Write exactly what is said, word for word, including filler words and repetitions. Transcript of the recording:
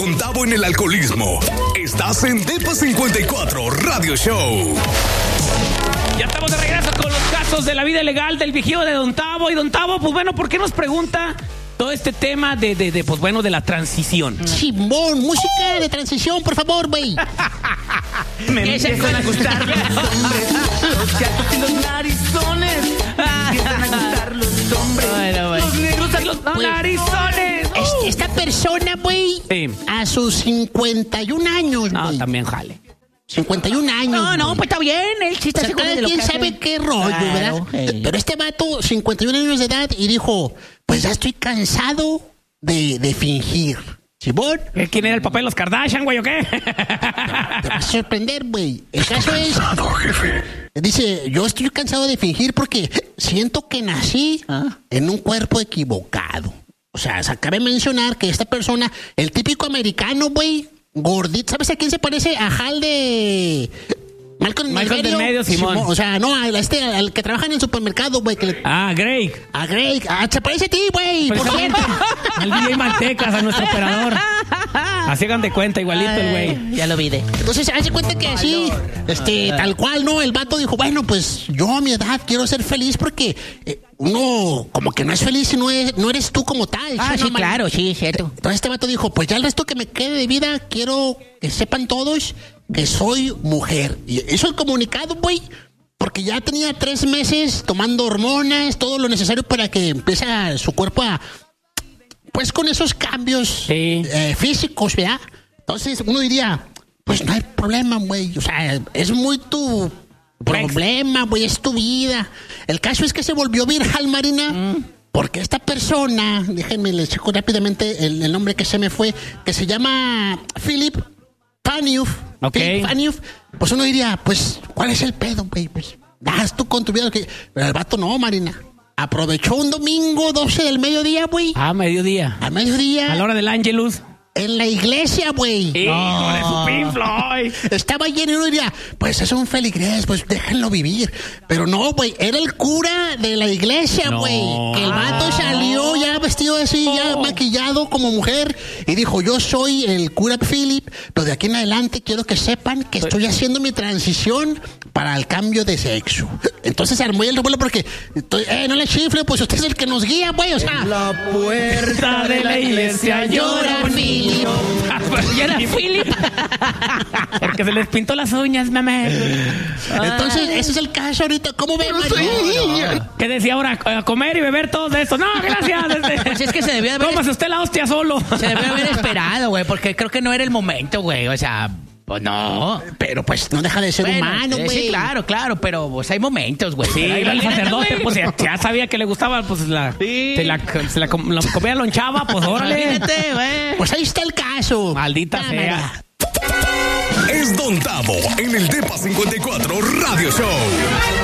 Don Tavo en el alcoholismo. Estás en Depa cincuenta y cuatro Radio Show. Ya estamos de regreso con los casos de la vida ilegal del vigío de Don Tavo. Y Don Tavo, pues bueno, ¿por qué nos pregunta todo este tema de, de, de pues bueno, de la transición? Simón, música de transición, por favor, güey. Me empiezan a gustar los chatos y los narizones. Me empiezan a gustar los hombres. Bueno, bueno. Los negros y los Pues, narizones. Es- Esta persona, güey, Sí. a sus cincuenta y un años, No, güey. también jale. cincuenta y un años. No, no, güey. pues está bien, él sí O está sea, seguro cada de lo quien que hace. sabe qué rollo, Claro, ¿verdad? eh. Pero este vato, cincuenta y un años de edad, y dijo, pues ya estoy cansado de, de fingir. ¿Simón? ¿Quién era el papá de los Kardashian, güey, o qué? Te vas a sorprender, güey. El caso es... Dice, yo estoy cansado de fingir porque siento que nací Ah. en un cuerpo equivocado. O sea, se acaba de mencionar que esta persona, el típico americano, güey, gordito, ¿sabes a quién se parece? A Hal de... Malcolm, Malcolm del medio, Simón. O sea, no, al, este, al que trabaja en el supermercado, güey, que le... Ah, Greg. A Greg, ah, se parece a ti, güey, por Precisamente, favor. al D J Mantecas, a nuestro operador. Así hagan de cuenta, igualito el güey. Ay, ya lo vi de. Entonces, hace cuenta que así, este, tal cual, ¿no? El vato dijo, bueno, pues yo a mi edad quiero ser feliz porque eh, uno como que no es feliz si no, es, no eres tú como tal. Ah, ¿sí, sí, no, claro, man? sí, cierto. Entonces este vato dijo, pues ya el resto que me quede de vida, quiero que sepan todos que soy mujer. Y hizo el comunicado, güey, porque ya tenía tres meses tomando hormonas, todo lo necesario para que empiece a- su cuerpo a... Pues con esos cambios Sí. eh, físicos, ¿verdad? Entonces uno diría, pues no hay problema, güey. O sea, es muy tu problema, güey, es tu vida. El caso es que se volvió viral, Marina, porque esta persona, déjenme les checo rápidamente el, el nombre que se me fue, que se llama Philip Paniuf. Ok. Philip Paniuf. Pues uno diría, pues, ¿cuál es el pedo, güey? Pues, das tú con tu vida. Que... Pero el vato no, Marina. Aprovechó un domingo, doce del mediodía, güey. Ah, mediodía. A mediodía. A la hora del Angelus. En la iglesia, güey. Hijo de su Pink Floyd. Estaba lleno y uno diría, pues es un feligrés, pues déjenlo vivir. Pero no, güey, era el cura de la iglesia, No. güey. Que el vato salió ya vestido así, ya maquillado como mujer. Y dijo, yo soy el cura Philip, pero de aquí en adelante quiero que sepan que estoy haciendo mi transición para el cambio de sexo. Entonces se armó el revuelo porque, estoy- eh, no le chifle, pues usted es el que nos guía, güey, o sea. La puerta de la iglesia llora Philip. Ya era Philip. Porque se les pintó las uñas, mamá. Entonces, ese es el caso ahorita. ¿Cómo ve, María? ¿Qué decía ahora? A comer y beber todo de esto. No, gracias. Pues es que se debió de haber, Cómase usted la hostia solo. se debió haber esperado, güey, porque creo que no era el momento, güey. O sea, pues no. Pero pues no deja de ser Bueno, humano, sí, güey. sí, claro, claro, pero pues hay momentos, güey. Sí, Pero ahí el va la neta, sacerdote, güey. pues ya, ya sabía que le gustaba, pues la, Sí. se la, se la, com- la comía lonchaba, pues órale. Imagínate, güey. Pues ahí está el caso. Maldita Cámara. sea. Es Don Tavo en el Depa cincuenta y cuatro Radio Show.